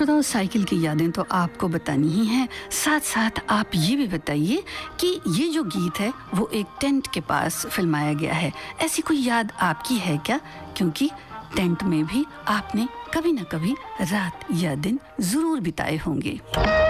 श्रोताओं, साइकिल की यादें तो आपको बतानी ही है, साथ साथ आप ये भी बताइए कि ये जो गीत है वो एक टेंट के पास फिल्माया गया है। ऐसी कोई याद आपकी है क्या? क्योंकि टेंट में भी आपने कभी ना कभी रात या दिन जरूर बिताए होंगे।